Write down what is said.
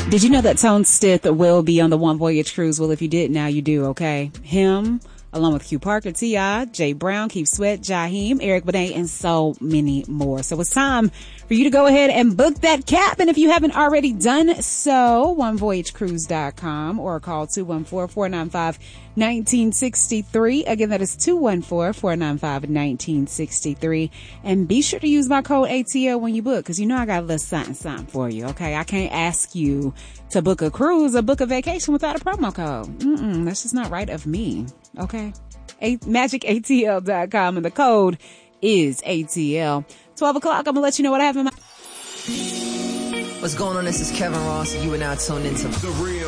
Did you know that Tone Stith will be on the One Voyage cruise? Well, if you did, now you do, okay? Him, along with Q Parker, T.I., Jay Brown, Keith Sweat, Jaheim, Eric Benet, and so many more. So it's time for you to go ahead and book that cabin if you haven't already done so. OneVoyageCruise.com or call 214-495-1963. Again, that is 214-495-1963. And be sure to use my code ATL when you book, because you know I got a little something for you, okay? I can't ask you to book a cruise or book a vacation without a promo code. That's just not right of me, okay? MagicATL.com, and the code is ATL. 12 o'clock, I'm going to let you know what I have in my... What's going on? This is Kevin Ross. You are now tuned into The Real